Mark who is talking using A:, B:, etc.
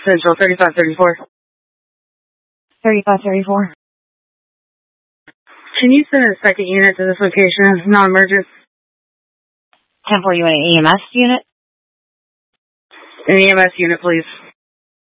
A: Central 3534.
B: 3534.
A: Can you send a second unit to this location, non-emergent?
B: 10-4, you want an EMS unit?
A: An EMS unit, please.